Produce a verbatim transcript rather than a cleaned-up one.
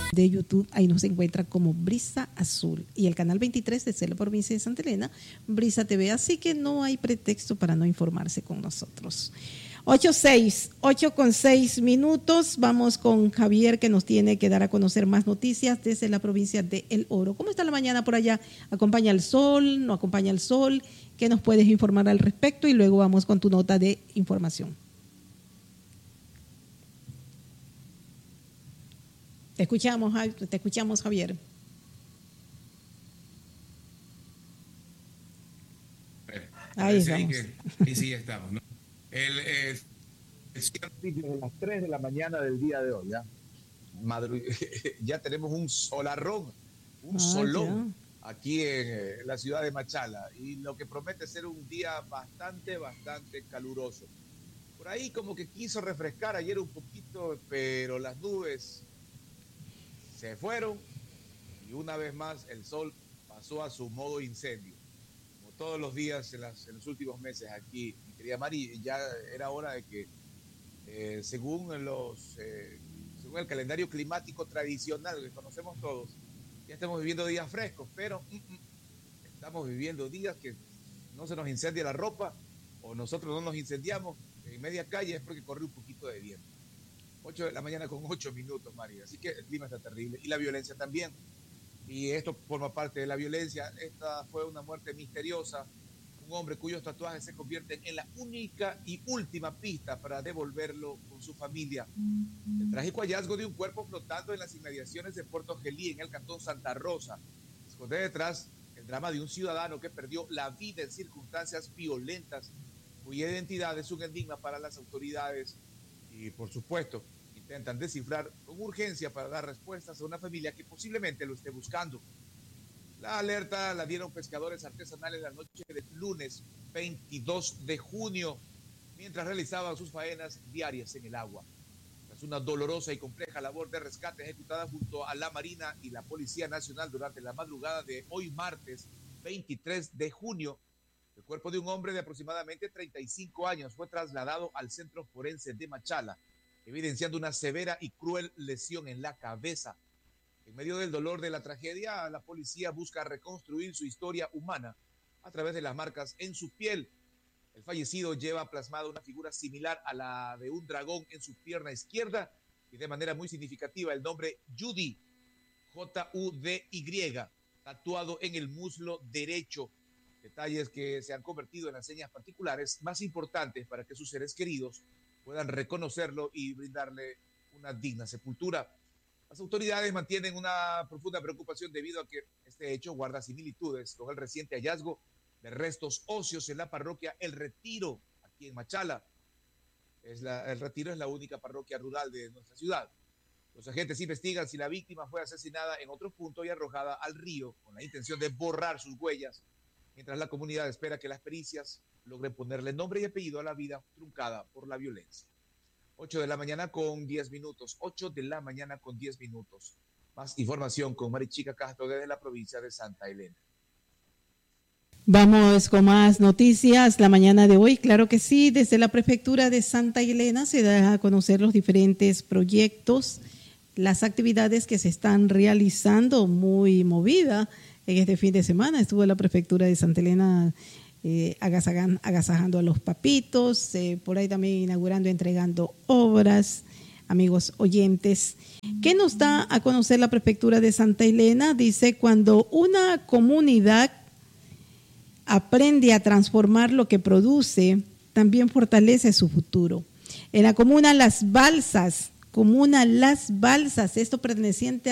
de YouTube, ahí nos encuentra como Brisa Azul, y el canal veintitrés de la provincia de Santa Elena, Brisa T V, así que no hay pretexto para no informarse con nosotros. ocho seis, ocho con seis minutos, vamos con Javier, que nos tiene que dar a conocer más noticias desde la provincia de El Oro. ¿Cómo está la mañana por allá? ¿Acompaña el sol? ¿No acompaña el sol? ¿Qué nos puedes informar al respecto? Y luego vamos con tu nota de información. Te escuchamos, te escuchamos, Javier. Ahí estamos. Y sí, estamos, ¿no? El, el, el, desde las tres de la mañana del día de hoy, ya, Madru ya tenemos un solarrón, un ah, solón ya. Aquí en eh, la ciudad de Machala, y lo que promete ser un día bastante, bastante caluroso. Por ahí como que quiso refrescar ayer un poquito, pero las nubes se fueron y una vez más el sol pasó a su modo incendio. Como todos los días en, las, en los últimos meses aquí, mi querida Mari, ya era hora de que, eh, según, los, eh, según el calendario climático tradicional que conocemos todos, ya estamos viviendo días frescos, pero mm, mm, estamos viviendo días que no se nos incendia la ropa o nosotros no nos incendiamos en media calle, es porque corre un poquito de viento. ocho de la mañana con ocho minutos, María. Así que el clima está terrible. Y la violencia también. Y esto forma parte de la violencia. Esta fue una muerte misteriosa. Un hombre cuyos tatuajes se convierten en la única y última pista para devolverlo con su familia. El trágico hallazgo de un cuerpo flotando en las inmediaciones de Puerto Gelí, en el cantón Santa Rosa, esconde detrás el drama de un ciudadano que perdió la vida en circunstancias violentas, cuya identidad es un enigma para las autoridades. Y, por supuesto, intentan descifrar con urgencia para dar respuestas a una familia que posiblemente lo esté buscando. La alerta la dieron pescadores artesanales la noche del lunes veintidós de junio, mientras realizaban sus faenas diarias en el agua. Tras una dolorosa y compleja labor de rescate ejecutada junto a la Marina y la Policía Nacional durante la madrugada de hoy martes veintitrés de junio, el cuerpo de un hombre de aproximadamente treinta y cinco años fue trasladado al Centro Forense de Machala, evidenciando una severa y cruel lesión en la cabeza. En medio del dolor de la tragedia, la policía busca reconstruir su historia humana a través de las marcas en su piel. El fallecido lleva plasmada una figura similar a la de un dragón en su pierna izquierda y de manera muy significativa el nombre Judy, J U D Y, tatuado en el muslo derecho. Detalles que se han convertido en las señas particulares más importantes para que sus seres queridos puedan reconocerlo y brindarle una digna sepultura. Las autoridades mantienen una profunda preocupación debido a que este hecho guarda similitudes con el reciente hallazgo de restos óseos en la parroquia El Retiro, aquí en Machala. Es la, el Retiro es la única parroquia rural de nuestra ciudad. Los agentes investigan si la víctima fue asesinada en otro punto y arrojada al río con la intención de borrar sus huellas, mientras la comunidad espera que las pericias logren ponerle nombre y apellido a la vida truncada por la violencia. ocho de la mañana con diez minutos. ocho de la mañana con diez minutos. Más información con Marichica Castro desde la provincia de Santa Elena. Vamos con más noticias la mañana de hoy. Claro que sí, desde la prefectura de Santa Elena se da a conocer los diferentes proyectos, las actividades que se están realizando, muy movida. En este fin de semana estuvo la prefectura de Santa Elena eh, agasajan, agasajando a los papitos, eh, por ahí también inaugurando, entregando obras. Amigos oyentes, ¿qué nos da a conocer la prefectura de Santa Elena? Dice, cuando una comunidad aprende a transformar lo que produce, también fortalece su futuro. En la comuna Las Balsas, comuna Las Balsas, esto perteneciente a